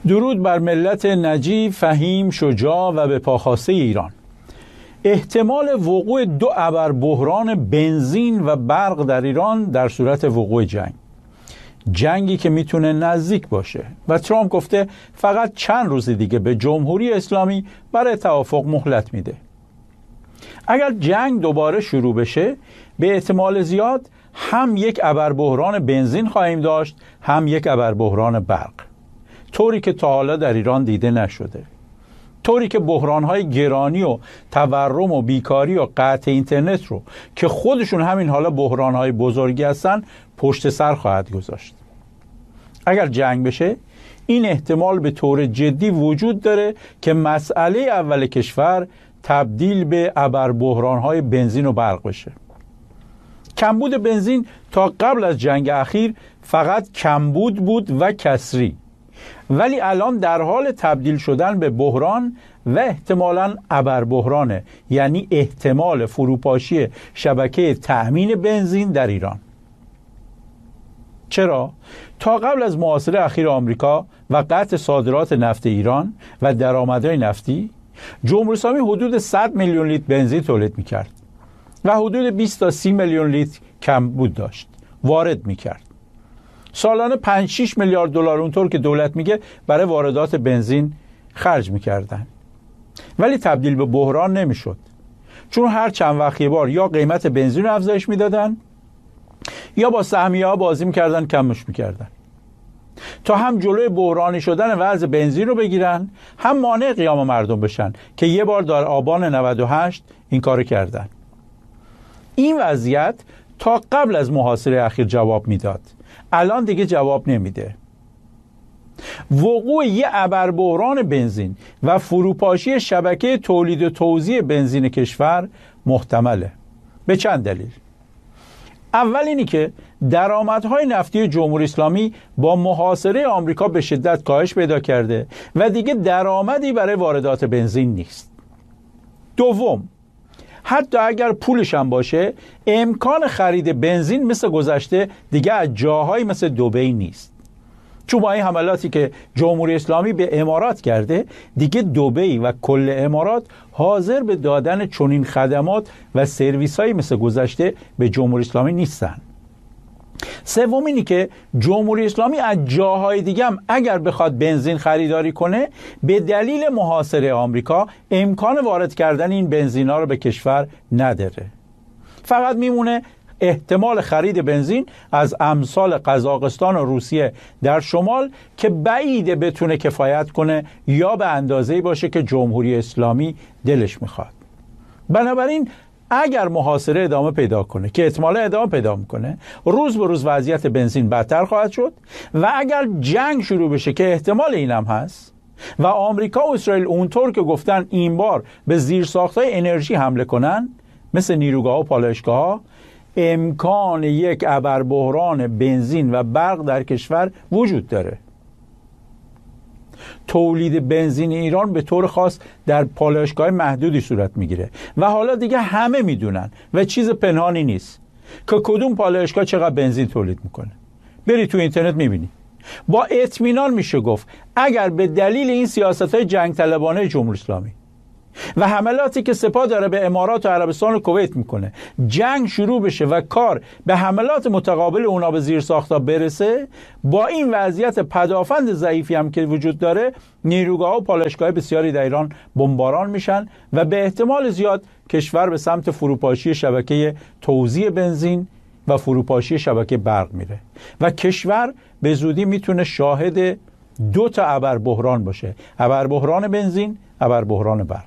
درود بر ملت نجیب، فهیم، شجاع و به پاخواسته ایران. احتمال وقوع 2 ابربحران بنزین و برق در ایران در صورت وقوع جنگی که میتونه نزدیک باشه و ترامپ گفته فقط چند روز دیگه به جمهوری اسلامی برای توافق مهلت میده. اگر جنگ دوباره شروع بشه به احتمال زیاد هم یک ابربحران بنزین خواهیم داشت، هم یک ابربحران برق، طوری که تا حالا در ایران دیده نشده، طوری که بحران‌های گرانی و تورم و بیکاری و قطع اینترنت رو که خودشون همین حالا بحران‌های بزرگی هستن پشت سر خواهد گذاشت. اگر جنگ بشه این احتمال به طور جدی وجود داره که مسئله اول کشور تبدیل به ابربحران‌های بنزین و برق بشه. کمبود بنزین تا قبل از جنگ اخیر فقط کمبود بود و کسری، ولی الان در حال تبدیل شدن به بحران و احتمالاً ابربحرانه، یعنی احتمال فروپاشی شبکه تأمین بنزین در ایران. چرا؟ تا قبل از محاصره اخیر آمریکا و قطع صادرات نفت ایران و درآمدهای نفتی، جمهوری اسلامی حدود 100 میلیون لیتر بنزین تولید میکرد و حدود 20 تا 30 میلیون لیتر کمبود داشت وارد میکرد. سالانه 5-6 میلیارد دلار اونطور که دولت میگه برای واردات بنزین خرج میکردن، ولی تبدیل به بحران نمیشد، چون هر چند وقت یه بار یا قیمت بنزین رو افزایش میدادن یا با سهمیه ها بازی میکردن، کمش میکردن تا هم جلوی بحرانی شدن وضع بنزین رو بگیرن، هم مانع قیام مردم بشن که یه بار در آبان 98 این کارو کردن. این وضعیت تا قبل از محاصره اخیر جواب میداد، الان دیگه جواب نمیده. وقوع یه ابربحران بنزین و فروپاشی شبکه تولید و توزیع بنزین کشور محتمله به چند دلیل. اول اینی که درآمدهای نفتی جمهوری اسلامی با محاصره آمریکا به شدت کاهش پیدا کرده و دیگه درآمدی برای واردات بنزین نیست. دوم، حتی اگر پولش هم باشه امکان خرید بنزین مثل گذشته دیگه از جاهایی مثل دبی نیست، چون با این حملاتی که جمهوری اسلامی به امارات کرده دیگه دبی و کل امارات حاضر به دادن چنین خدمات و سرویسایی مثل گذشته به جمهوری اسلامی نیستن. سوم اینی که جمهوری اسلامی از جاهای دیگه هم اگر بخواد بنزین خریداری کنه به دلیل محاصره آمریکا امکان وارد کردن این بنزینا رو به کشور نداره، فقط میمونه احتمال خرید بنزین از امثال قزاقستان و روسیه در شمال که بعیده بتونه کفایت کنه یا به اندازه‌ای باشه که جمهوری اسلامی دلش میخواد. بنابراین اگر محاصره ادامه پیدا کنه که احتمال ادامه پیدا میکنه، روز به روز وضعیت بنزین بدتر خواهد شد و اگر جنگ شروع بشه که احتمال اینم هست و آمریکا و اسرائیل اونطور که گفتن این بار به زیرساخت‌های انرژی حمله کنن مثل نیروگاه و پالایشگاه‌ها، امکان یک ابربحران بنزین و برق در کشور وجود داره. تولید بنزین ایران به طور خاص در پالایشگاه محدودی صورت میگیره و حالا دیگه همه میدونن و چیز پنهانی نیست که کدوم پالایشگاه چقدر بنزین تولید میکنه. بری تو اینترنت میبینی. با اطمینان میشه گفت اگر به دلیل این سیاست‌های جنگ طلبانه جمهوری اسلامی و حملاتی که سپاه داره به امارات و عربستان و کویت میکنه جنگ شروع بشه و کار به حملات متقابل اونا به زیر ساختا برسه، با این وضعیت پدافند ضعیفی هم که وجود داره نیروگاه و پالایشگاه بسیاری در ایران بمباران میشن و به احتمال زیاد کشور به سمت فروپاشی شبکه توزیع بنزین و فروپاشی شبکه برق میره و کشور به زودی میتونه شاهد 2 تا ابربحران باشه، ابربحران بنزین، ابربحران برق.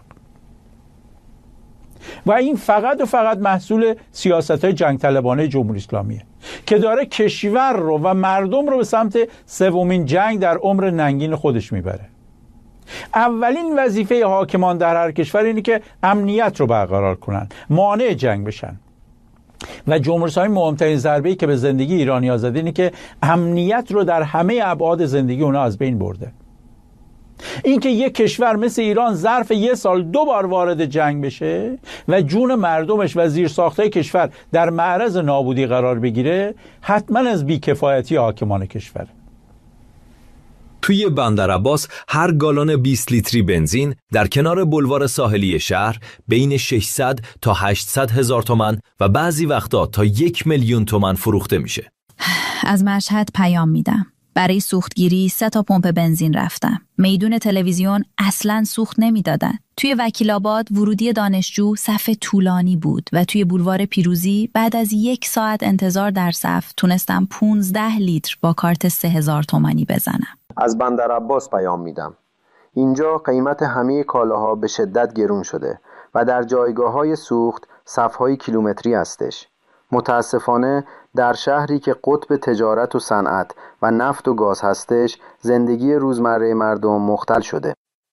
و این فقط و فقط محصول سیاست‌های جنگ طلبانه جمهوری اسلامیه که داره کشور رو و مردم رو به سمت سومین جنگ در عمر ننگین خودش میبره. اولین وظیفه حاکمان در هر کشور اینه که امنیت رو برقرار کنن، مانع جنگ بشن. و جمهوری اسلامی مهمترین ضربه‌ای که به زندگی ایرانی‌ها زده اینه که امنیت رو در همه ابعاد زندگی اونها از بین برده. اینکه یک کشور مثل ایران ظرف 1 سال 2 بار وارد جنگ بشه و جون مردمش و زیرساختهای کشور در معرض نابودی قرار بگیره، حتما از بیکفایتی حاکمان کشور. توی بندرعباس هر گالن 20 لیتری بنزین در کنار بلوار ساحلی شهر بین 600 تا 800 هزار تومان و بعضی وقتا تا 1 میلیون تومان فروخته میشه. از مشهد پیام میدم. برای سوختگیری 3 تا پمپ بنزین رفتم. میدون تلویزیون اصلاً سوخت نمیدادن. توی وکیل آباد ورودی دانشجو صف طولانی بود و توی بولوار پیروزی بعد از 1 ساعت انتظار در صف تونستم 15 لیتر با کارت 3000 تومانی بزنم. از بندرعباس پیام میدم. اینجا قیمت همه کالاها به شدت گرون شده و در جایگاه‌های سوخت صف‌های کیلومتری هستش. متاسفانه در شهری که قطب تجارت و صنعت و نفت و گاز هستش، زندگی روزمره مردم مختل شده.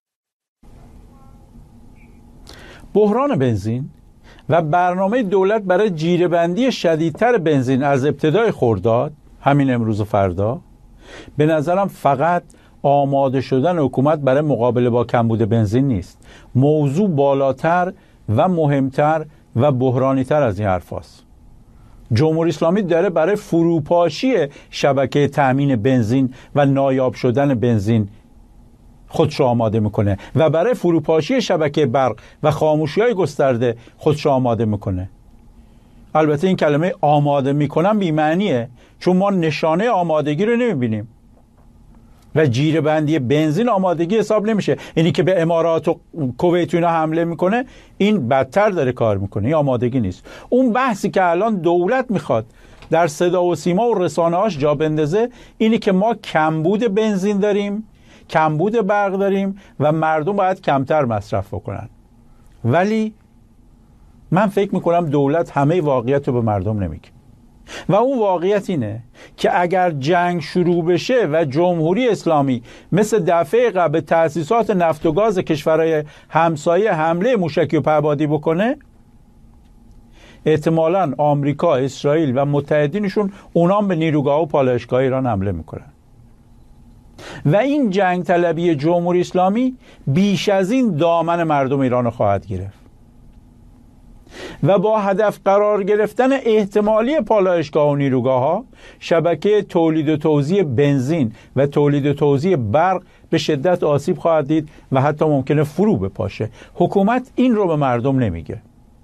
بحران بنزین و برنامه دولت برای جیره‌بندی شدیدتر بنزین از ابتدای خرداد، همین امروز و فردا، به نظرم فقط آماده شدن حکومت برای مقابله با کمبود بنزین نیست. موضوع بالاتر و مهمتر و بحرانی‌تر از این حرف هست. جمهوری اسلامی داره برای فروپاشی شبکه تأمین بنزین و نایاب شدن بنزین خودش رو آماده میکنه و برای فروپاشی شبکه برق و خاموشی‌های گسترده خودش رو آماده میکنه. البته این کلمه آماده میکنم بی‌معنیه، چون ما نشانه آمادگی رو نمیبینیم و جیره‌بندی بنزین آمادگی حساب نمیشه. اینی که به امارات و کویت اینا حمله میکنه، این بدتر داره کار میکنه، این آمادگی نیست. اون بحثی که الان دولت میخواد در صدا و سیما و رسانه‌هاش جا بندازه اینی که ما کمبود بنزین داریم، کمبود برق داریم و مردم باید کمتر مصرف بکنن. ولی من فکر میکنم دولت همه واقعیت رو به مردم نمیگه و اون واقعیت اینه که اگر جنگ شروع بشه و جمهوری اسلامی مثل دفعه قبل تأسیسات نفت و گاز کشورهای همسایه حمله موشکی و پهپادی بکنه، احتمالاً آمریکا، اسرائیل و متحدینشون اونام به نیروگاه و پالایشگاه ایران حمله میکنن و این جنگ طلبی جمهوری اسلامی بیش از این دامن مردم ایران خواهد گرفت و با هدف قرار گرفتن احتمالی پالایشگاه و نیروگاه ها، شبکه تولید و توزیع بنزین و تولید و توزیع برق به شدت آسیب خواهد دید و حتی ممکنه فرو بپاشه. حکومت این رو به مردم نمیگه،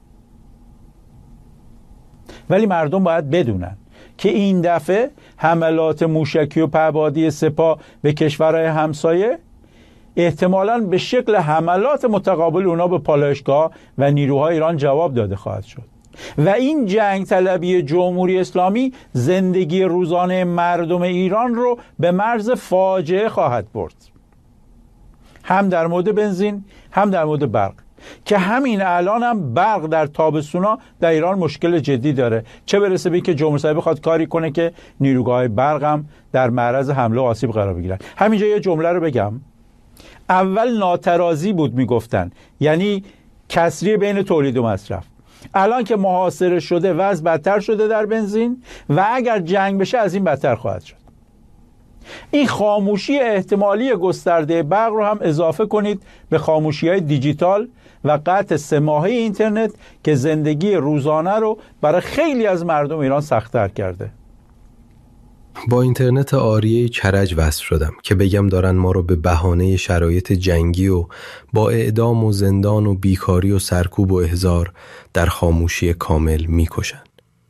ولی مردم باید بدونن که این دفعه حملات موشکی و پهپادی سپاه به کشورهای همسایه احتمالاً به شکل حملات متقابل اونا به پالایشگاه و نیروهای ایران جواب داده خواهد شد و این جنگ طلبی جمهوری اسلامی زندگی روزانه مردم ایران رو به مرز فاجعه خواهد برد، هم در مورد بنزین هم در مورد برق، که همین الان هم برق در تابستونا در ایران مشکل جدی داره، چه برسه به که جمهوری اسلامی بخواد کاری کنه که نیروگاه برق هم در معرض حمله و آسیب قرار بگیرن. همینجا یه جمله رو بگم. اول ناترازی بود میگفتن، یعنی کسری بین تولید و مصرف. الان که محاصره شده وضع بدتر شده در بنزین و اگر جنگ بشه از این بدتر خواهد شد. این خاموشی احتمالی گسترده برق رو هم اضافه کنید به خاموشی‌های دیجیتال و قطع 3 ماهه اینترنت که زندگی روزانه رو برای خیلی از مردم ایران سخت‌تر کرده. با اینترنت عاریه کرج وصل شدم که بگم دارن ما رو به بهانه شرایط جنگی و با اعدام و زندان و بیکاری و سرکوب و احضار در خاموشی کامل میکشن.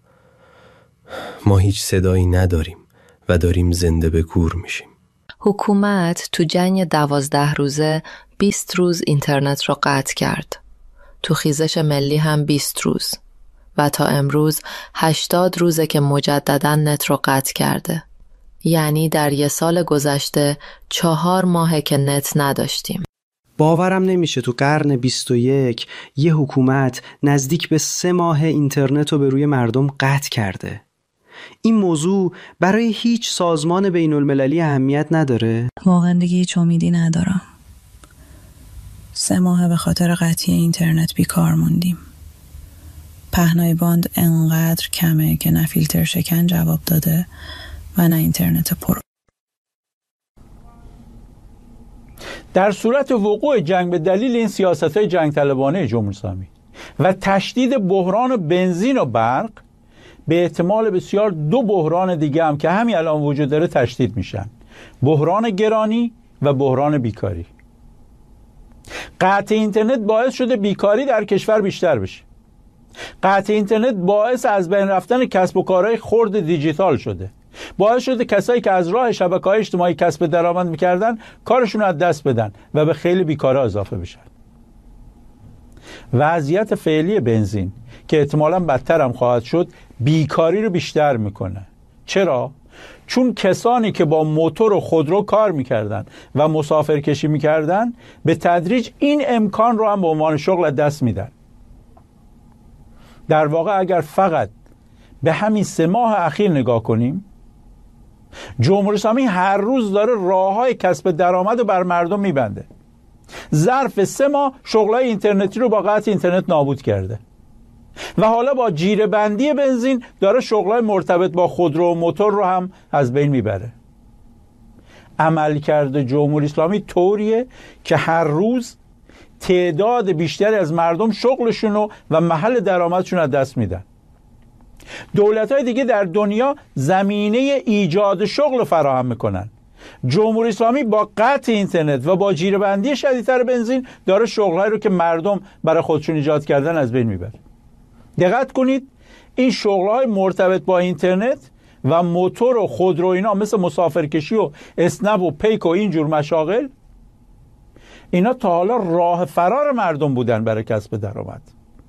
ما هیچ صدایی نداریم و داریم زنده به گور میشیم. حکومت تو جنگ 12 روزه 20 روز اینترنت رو قطع کرد. تو خیزش ملی هم 20 روز. و تا امروز 80 روزه که مجدداً نت رو قطع کرده. یعنی در 1 سال گذشته 4 ماهه که نت نداشتیم. باورم نمیشه تو قرن 21 یه حکومت نزدیک به 3 ماه اینترنت رو به روی مردم قطع کرده. این موضوع برای هیچ سازمان بین المللی اهمیت نداره؟ واقعا دیگه هیچ امیدی ندارم. 3 ماه به خاطر قطعی اینترنت بیکار موندیم. پهنای باند انقدر کمه که نه فیلتر شکن جواب داده و نه اینترنت پر. در صورت وقوع جنگ به دلیل این سیاست‌های جنگ طلبانه جمهوری اسلامی و تشدید بحران بنزین و برق، به احتمال بسیار 2 بحران دیگه هم که همین الان وجود داره تشدید میشن. بحران گرانی و بحران بیکاری. قطع اینترنت باعث شده بیکاری در کشور بیشتر بشه. قطع اینترنت باعث از بین رفتن کسب و کارهای خرد دیجیتال شده. باعث شده کسایی که از راه شبکه‌های اجتماعی کسب درآمد می‌کردن کارشون رو از دست بدن و به خیلی بیکارا اضافه بشن. وضعیت فعلی بنزین که احتمالاً بدتر هم خواهد شد بیکاری رو بیشتر میکنه. چرا؟ چون کسانی که با موتور و خودرو کار میکردن و مسافرکشی میکردن به تدریج این امکان رو هم به عنوان شغل از دست میدن. در واقع اگر فقط به همین 3 ماه اخیر نگاه کنیم، جمهوری اسلامی هر روز داره راه‌های کسب درآمد رو بر مردم میبنده. ظرف 3 ماه شغلای اینترنتی رو با قطع اینترنت نابود کرده و حالا با جیره بندی بنزین داره شغلای مرتبط با خودرو و موتور رو هم از بین میبره. عملکرد جمهوری اسلامی طوریه که هر روز تعداد بیشتری از مردم شغلشون و محل درآمدشون از دست میدن. دولت‌های دیگه در دنیا زمینه ایجاد شغل فراهم میکنن. جمهوری اسلامی با قطع اینترنت و با جیره بندی شدیدتر بنزین داره شغلایی رو که مردم برای خودشون ایجاد کردن از بین میبره. دقت کنید، این شغل‌های مرتبط با اینترنت و موتور و خودرو اینا مثل مسافرکشی و اسنپ و پیک و اینجور مشاغل، اینا تا حالا راه فرار مردم بودن برای کسب درآمد.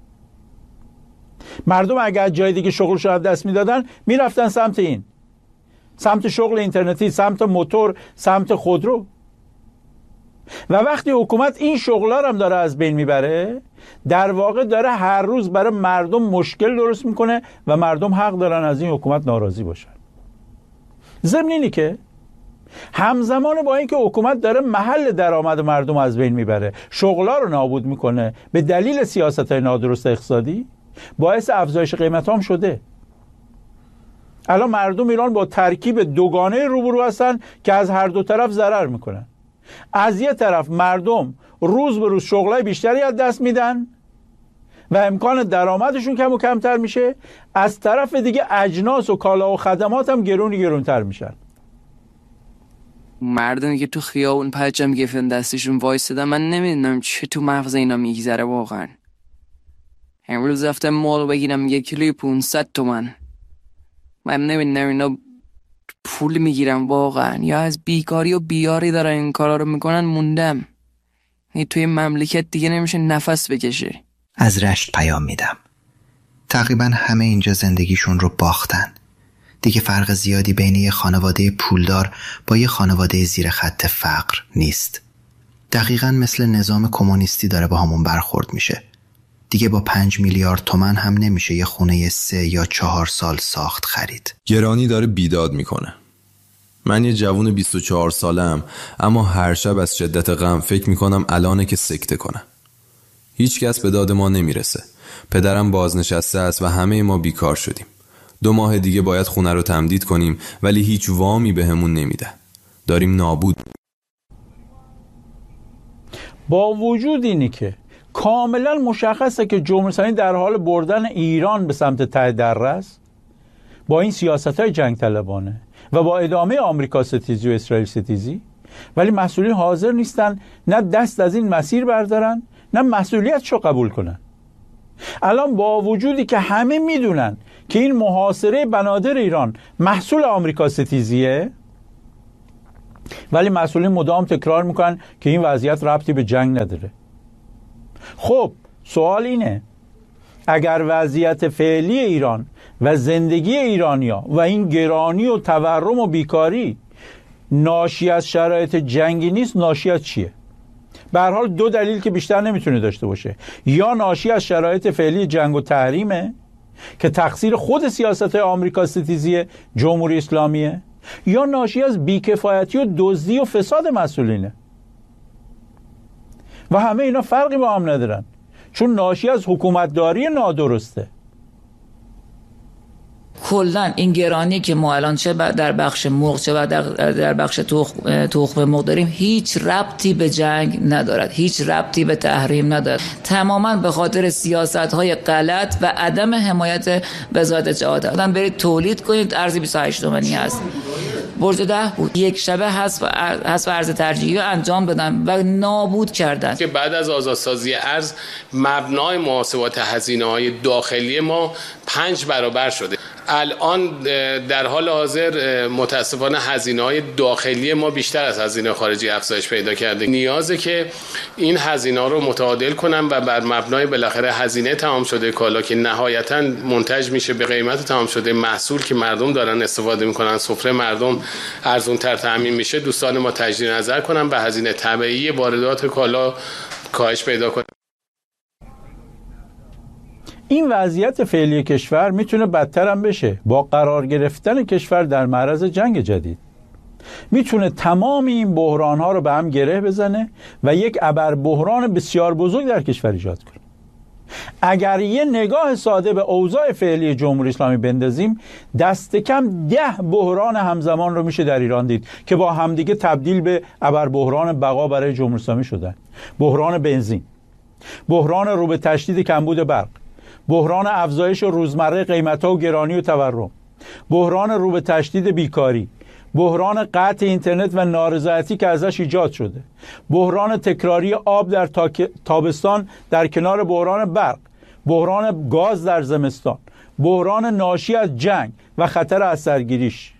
مردم اگر جای دیگه شغلشون از دست میدادن میرفتن سمت این، سمت شغل اینترنتی، سمت موتور، سمت خودرو. و وقتی حکومت این شغل‌ها رو هم داره از بین میبره، در واقع داره هر روز برای مردم مشکل درست میکنه و مردم حق دارن از این حکومت ناراضی باشن. ضمن اینی که همزمان با اینکه حکومت داره محل درآمد مردم از بین میبره، شغل‌ها رو نابود میکنه به دلیل سیاست‌های نادرست اقتصادی، باعث افزایش قیمت هم شده. الان مردم ایران با ترکیب دوگانه روبرو هستن که از هر دو طرف ضرر میکنن. از یه طرف مردم روز به روز شغلای بیشتری از دست میدن و امکان درآمدشون کم و کمتر میشه، از طرف دیگه اجناس و کالا و خدمات هم گرونتر میشن. مردمی که تو خیابون پرچم گرفتن دستشون وایسادن، من نمیدونم چه تو مغز اینا میگذره واقعا. امروز رفتم مال بگیرم 1 کیلوی 500 تومن. من نمیدونم اینا پول میگیرم واقعا یا از بیکاری و بیاری دارن این کارا رو میکنن. موندم توی مملکت دیگه نمیشه نفس بکشه. از رشت پیام میدم. تقریبا همه اینجا زندگیشون رو باختن. دیگه فرق زیادی بین یه خانواده پولدار با یه خانواده زیر خط فقر نیست. دقیقاً مثل نظام کمونیستی داره با همون برخورد میشه. دیگه با 5 میلیارد تومن هم نمیشه یه خونه 3 یا 4 سال ساخت خرید. گرانی داره بیداد میکنه. من یه جوون 24 سالم، اما هر شب از شدت غم فکر میکنم الانه که سکته کنم. هیچ کس به داد ما نمیرسه. پدرم بازنشسته است و همه ما بیکار شدیم. 2 ماه دیگه باید خونه رو تمدید کنیم ولی هیچ وامی بهمون نمیده. داریم نابود. با وجود اینی که کاملا مشخصه که جمهوری اسلامی در حال بردن ایران به سمت ته دره است، با این سیاست‌های جنگ طلبانه و با ادامه آمریکا ستیزی و اسرائیل ستیزی، ولی مسئولین حاضر نیستن نه دست از این مسیر بردارن نه مسئولیتشو قبول کنن. الان با وجودی که همه میدونن که این محاصره بنادر ایران محصول آمریکا ستیزیه، ولی مسئولین مدام تکرار میکنن که این وضعیت ربطی به جنگ نداره. خب سوال اینه، اگر وضعیت فعلی ایران و زندگی ایرانیا و این گرانی و تورم و بیکاری ناشی از شرایط جنگی نیست، ناشی از چیه؟ به هر حال 2 دلیل که بیشتر نمیتونه داشته باشه. یا ناشی از شرایط فعلی جنگ و تحریمه که تقصیر خود سیاست‌های آمریکا ستیزی جمهوری اسلامیه، یا ناشی از بیکفایتی و دزدی و فساد مسئولینه. و همه اینا فرقی با هم ندارن، چون ناشی از حکومتداری نادرسته. کلا این گرانی که ما الان چه در بخش مرغ چه در بخش تخم مرغ داریم هیچ ربطی به جنگ ندارد، هیچ ربطی به تحریم ندارد. تماما به خاطر سیاست‌های غلط و عدم حمایت وزارت اطلاعات. آدم برید تولید کنید، ارز 28 تومانی هست. برج 10 بود. یک شبه حذف ارز ترجیحی رو انجام بدن و نابود کردن. که بعد از آزادسازی ارز مبنای محاسبات هزینه‌های داخلی ما 5 برابر شده. الان در حال حاضر متاسفانه هزینه‌های داخلی ما بیشتر از هزینه خارجی افزایش پیدا کرده. نیازه که این هزینه‌ها رو متعادل کنن و بر مبنای بالاخره هزینه تمام شده کالا که نهایتاً منتج میشه به قیمت تمام شده محصول که مردم دارن استفاده میکنن، سفره مردم ارزان‌تر تامین میشه، دوستان ما تجدید نظر کنن به هزینه طبیعی واردات کالا کاهش پیدا کنه. این وضعیت فعلی کشور میتونه بدتر هم بشه با قرار گرفتن کشور در معرض جنگ جدید. میتونه تمام این بحران‌ها رو به هم گره بزنه و یک ابر بحران بسیار بزرگ در کشور ایجاد کنه. اگر یه نگاه ساده به اوضاع فعلی جمهوری اسلامی بندازیم، دست کم 10 بحران همزمان رو میشه در ایران دید که با همدیگه تبدیل به ابر بحران بقا برای جمهوری اسلامی شدن. بحران بنزین، بحران رو به تشدید کمبود برق، بحران افزایش روزمره قیمت‌ها و گرانی و تورم، بحران رو به تشدید بیکاری، بحران قطع اینترنت و نارضایتی که ازش ایجاد شده، بحران تکراری آب در تابستان در کنار بحران برق، بحران گاز در زمستان، بحران ناشی از جنگ و خطر از سرگیریش،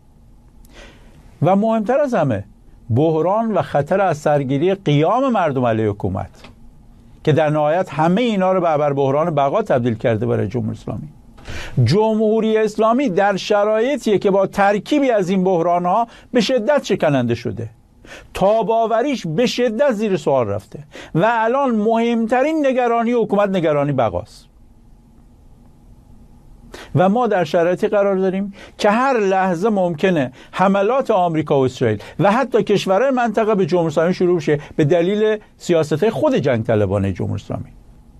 و مهمتر از همه بحران و خطر از سرگیری قیام مردم علیه حکومت که در نهایت همه اینا رو به ابر بحران بقا تبدیل کرده برای جمهوری اسلامی. جمهوری اسلامی در شرایطیه که با ترکیبی از این بحران‌ها به شدت شکننده شده، تاباوریش به شدت زیر سوال رفته و الان مهمترین نگرانی حکومت نگرانی بقاست. و ما در شرایطی قرار داریم که هر لحظه ممکنه حملات آمریکا و اسرائیل و حتی کشورهای منطقه به جمهوری اسلامی شروع بشه به دلیل سیاست‌های خود جنگ طلبانه جمهوری اسلامی.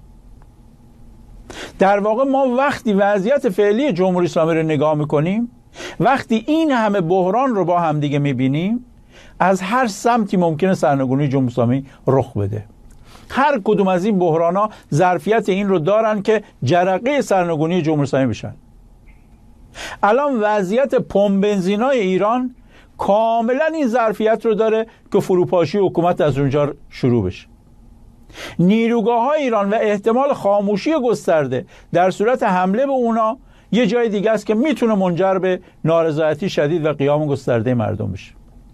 در واقع ما وقتی وضعیت فعلی جمهوری اسلامی رو نگاه میکنیم، وقتی این همه بحران رو با هم دیگه میبینیم، از هر سمتی ممکنه سرنگونی جمهوری اسلامی رخ بده. هر کدوم از این بحران‌ها ظرفیت این رو دارن که جرقه سرنگونی جمهوری اسلامی بشن. الان وضعیت پمپ بنزینای ایران کاملا این ظرفیت رو داره که فروپاشی حکومت از اونجا شروع بشه. نیروگاه‌های ایران و احتمال خاموشی گسترده در صورت حمله به اونا یه جای دیگه است که میتونه منجر به نارضایتی شدید و قیام گسترده مردم بشه.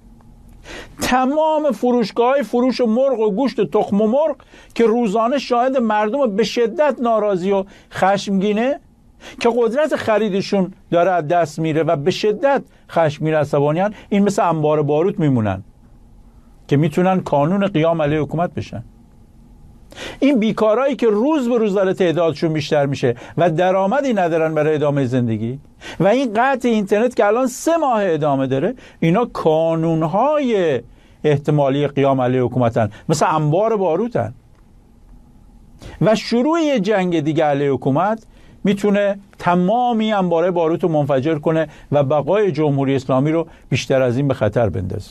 تمام فروشگاه‌های فروش مرغ و گوشت و تخم و مرغ که روزانه شاهد مردم به شدت ناراضی و خشمگینه که قدرت خریدشون داره از دست میره و به شدت خشمگین عصبانیان، این مثل انبار باروت میمونن که میتونن کانون قیام علیه حکومت بشن. این بیکارایی که روز به روز داره تعدادشون بیشتر میشه و درآمدی ندارن برای ادامه زندگی، و این قطع اینترنت که الان 3 ماه ادامه داره، اینا کانونهای احتمالی قیام علیه حکومتن، مثل انبار باروتن. و شروع یه جنگ دیگه علیه حکومت میتونه تمامی انبار باروت رو منفجر کنه و بقای جمهوری اسلامی رو بیشتر از این به خطر بندازه.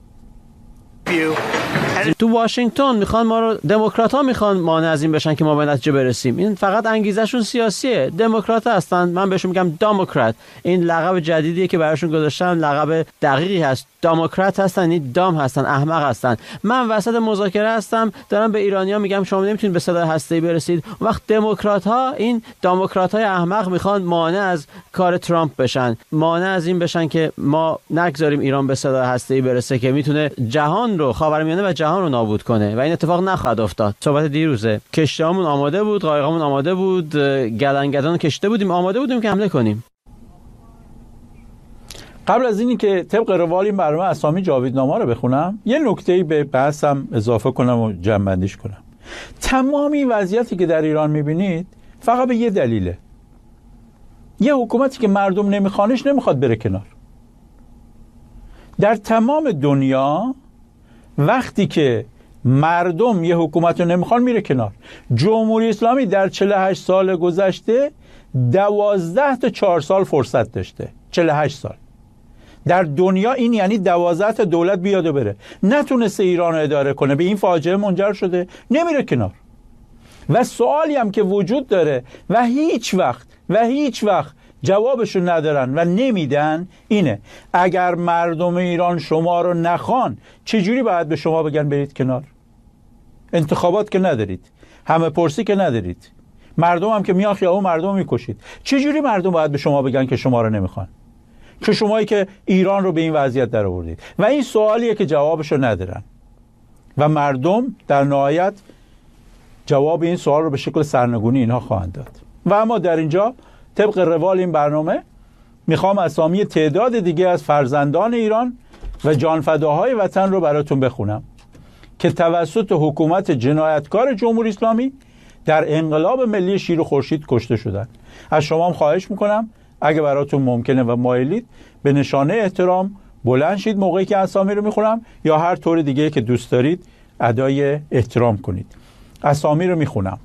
تو واشنگتن میخوان ما رو، دموکرات‌ها میخوان مانع از این بشن که ما به نتیجه برسیم. این فقط انگیزشون سیاسیه. دموکرات هستن، من بهشون میگم دموکرات. این لقب جدیدیه که براشون گذاشتن، لقب دقیقی هست. دموکرات هستن، این دام هستن، احمق هستن. من وسط مذاکره هستم، دارم به ایرانی‌ها میگم شما نمیتونید به سلاح هسته‌ای برسید. وقت دموکرات‌ها، این دموکرات‌های احمق میخوان مانع از کار ترامپ بشن، مانع از این بشن که ما نگذاریم ایران به سلاح هسته‌ای برسه که میتونه جهان رو، خاورمیانه و جهان رو نابود کنه، و این اتفاق نخواهد افتاد. صحبت دیروزه، کشتیامون آماده بود، قایقامون آماده بود، گلنگدان کشته بودیم، آماده بودیم که حمله کنیم. قبل از اینی که طبق روال این برنامه اسامی جاویدنامه رو بخونم، یه نکته‌ای به بحثم اضافه کنم و جمع‌بندیش کنم. تمامی وضعیتی که در ایران می‌بینید فقط به یه دلیله. یه حکومتی که مردم نمیخوانش نمیخواد بره کنار. در تمام دنیا وقتی که مردم یه حکومت رو نمیخوان میره کنار. جمهوری اسلامی در 48 سال گذشته 12 تا 4 سال فرصت داشته. 48 سال در دنیا، این یعنی 12 تا دولت بیاد و بره، نتونسته ایران رو اداره کنه، به این فاجعه منجر شده، نمیره کنار. و سوالی هم که وجود داره و هیچ وقت جوابشون ندارن و نمیدن اینه: اگر مردم ایران شما رو نخوان چجوری باید به شما بگن برید کنار؟ انتخابات که ندارید، همه پرسی که ندارید، مردم هم که میان خیابون مردم میکشید. چجوری مردم باید به شما بگن که شما رو نمیخوان، که شمایی که ایران رو به این وضعیت در آوردید؟ و این سوالیه که جوابشو ندارن و مردم در نهایت جواب این سوال رو به شکل سرنگونی اینها خواهند داد. و اما در اینجا طبق روال این برنامه میخوام اسامی تعداد دیگه از فرزندان ایران و جانفداهای وطن رو براتون بخونم که توسط حکومت جنایتکار جمهوری اسلامی در انقلاب ملی شیر و خورشید کشته شدن. از شما هم خواهش میکنم اگه براتون ممکنه و مایلید به نشانه احترام بلند شید موقعی که اسامی رو میخونم، یا هر طور دیگه که دوست دارید ادای احترام کنید. اسامی رو میخونم: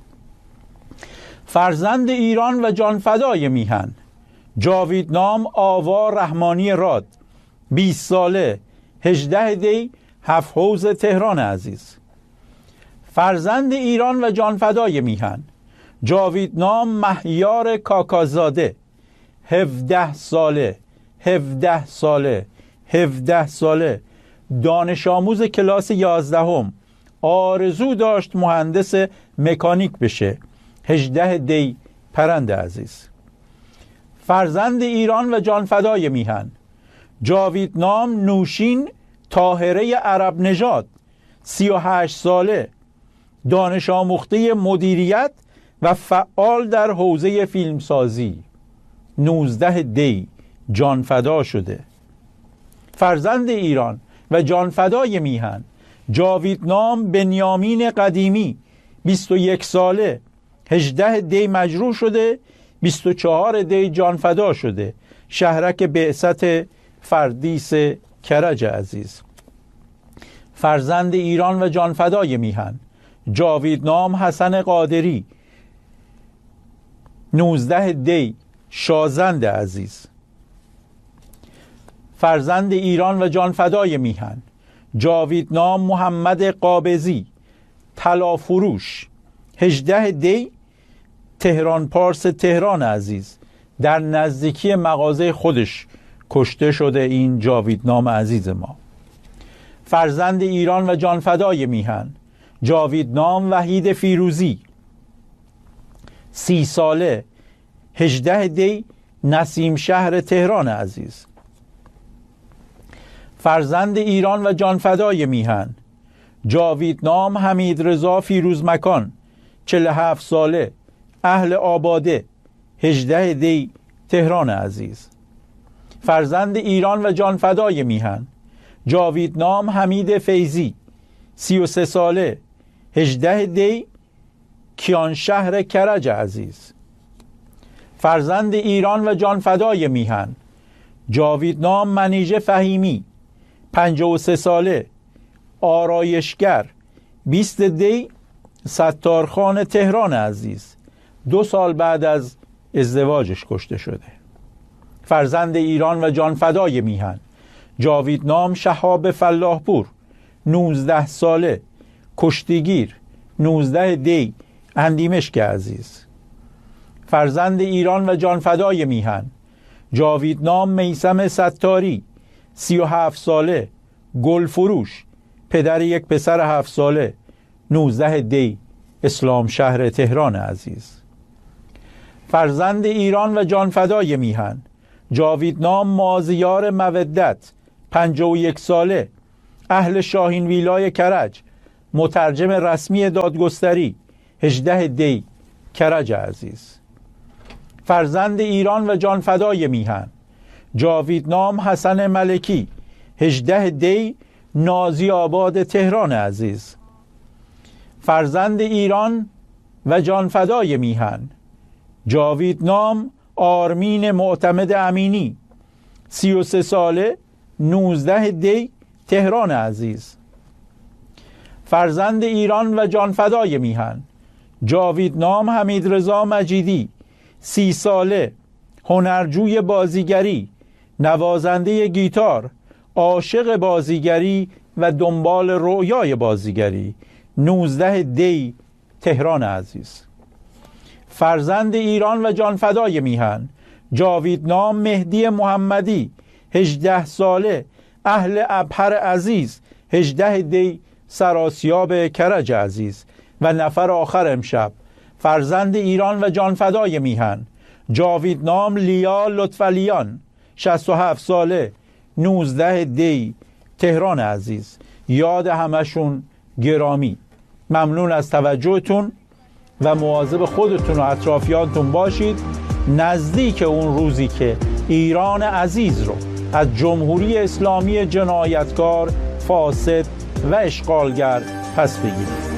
فرزند ایران و جانفدای میهن: جاویدنام آوا رحمانی راد، 20 ساله، 18 دی، 7 حوض تهران عزیز. فرزند ایران و جانفدای میهن: جاویدنام مهیار کاکازاده، 17 ساله، 17 ساله، 17 ساله، دانش آموز کلاس 11، آرزو داشت مهندس مکانیک بشه، 18 دی، پرند عزیز. فرزند ایران و جانفدای میهن: جاویدنام نوشین طاهره عرب نژاد، 38 ساله، دانش آموخته مدیریت و فعال در حوزه فیلمسازی، 19 دی، جانفدا شده. فرزند ایران و جانفدای میهن: جاویدنام بنیامین قدیمی، 21 ساله، 18 دی مجروح شده، 24 دی جانفدا شده، شهرک بعثت فردیس کرج عزیز. فرزند ایران و جانفدای میهن: جاویدنام حسن قادری، 19 دی، شازند عزیز. فرزند ایران و جانفدای میهن: جاویدنام محمد قابضی، طلافروش، 18 دی، تهران پارس تهران عزیز. در نزدیکی مغازه خودش کشته شده این جاویدنام عزیز ما. فرزند ایران و جانفدای میهن: جاویدنام وحید فیروزی، 30 ساله، 18 دی، نسیم شهر تهران عزیز. فرزند ایران و جانفدای میهن: جاویدنام حمید رضا فیروز مکان، 47 ساله، اهل آباده، 18 دی، تهران عزیز. فرزند ایران و جانفدای میهن: جاویدنام حمید فیضی، 33 ساله، 18 دی، کیان شهر کرج عزیز. فرزند ایران و جانفدای میهن: جاویدنام منیژه فهیمی، 53 ساله، آرایشگر، 20 دی، ستارخان تهران عزیز. 2 سال بعد از ازدواجش کشته شده. فرزند ایران و جانفدای میهن: جاویدنام شهاب فلاحپور، 19 ساله، کشتیگیر، 19 دی، اندیمشک عزیز. فرزند ایران و جانفدای میهن: جاویدنام میثم ستاری، 37 ساله، گلفروش، پدر یک پسر 7 ساله، 19 دی، اسلام شهر تهران عزیز. فرزند ایران و جانفدای میهن: جاویدنام مازیار مودت، 51 ساله، اهل شاهین ویلای کرج، مترجم رسمی دادگستری، 18 دی، کرج عزیز. فرزند ایران و جانفدای میهن: جاویدنام حسن ملکی، 18 دی، نازی آباد تهران عزیز. فرزند ایران و جانفدای میهن: جاویدنام آرمین معتمد امینی، 33 ساله، 19 دی، تهران عزیز. فرزند ایران و جانفدای میهن: جاویدنام حمید رضا مجیدی، 30 ساله، هنرجوی بازیگری، نوازنده گیتار، عاشق بازیگری و دنبال رؤیای بازیگری، 19 دی، تهران عزیز. فرزند ایران و جانفدای میهن: جاویدنام مهدی محمدی 18 ساله، اهل ابهر عزیز 18 دی سراسیاب کرج عزیز. و نفر آخر امشب فرزند ایران و جانفدای میهن جاویدنام لیا لطفعلیان 67 ساله، 19 دی تهران عزیز. یاد همشون گرامی. ممنون از توجهتون و مواظب خودتون و اطرافیانتون باشید. نزدیک اون روزی که ایران عزیز رو از جمهوری اسلامی جنایتکار، فاسد و اشغالگر پس بگیرید.